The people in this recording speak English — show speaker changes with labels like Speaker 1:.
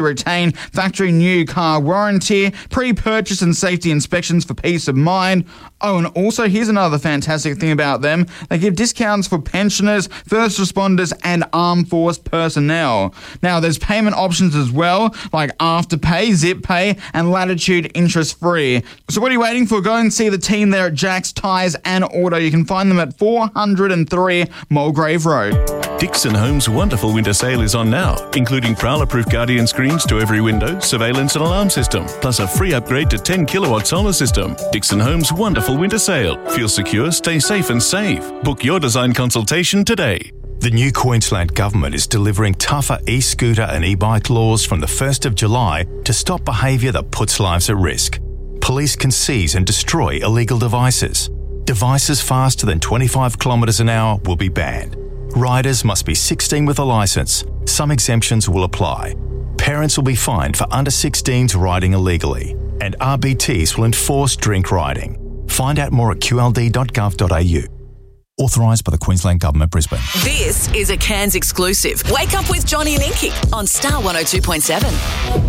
Speaker 1: retain factory new car warranty, pre-purchase and safety inspections for peace of mind. Oh, and also here's another fantastic thing about them. They give discounts for pensioners, first responders and armed force personnel. Now there's payment options as well, like Afterpay, Zip Pay and Latitude interest free. So what are you waiting for? Go and see the team there at Jack's Tyres and Auto. You can find them at 403 Mulgrave Road.
Speaker 2: Dixon Homes' wonderful winter sale is on now, including Prowler-proof Guardian screens to every window, surveillance and alarm system, plus a free upgrade to 10 kilowatt solar system. Dixon Homes' wonderful winter sale. Feel secure, stay safe and save. Book your design consultation today.
Speaker 3: The new Queensland Government is delivering tougher e-scooter and e-bike laws from the 1st of July to stop behaviour that puts lives at risk. Police can seize and destroy illegal devices. Devices faster than 25 kilometres an hour will be banned. Riders must be 16 with a licence. Some exemptions will apply. Parents will be fined for under 16s riding illegally. And RBTs will enforce drink riding. Find out more at qld.gov.au. Authorised by the Queensland Government, Brisbane.
Speaker 4: This is a Cairns exclusive. Wake up with Johnny and Inky on Star 102.7.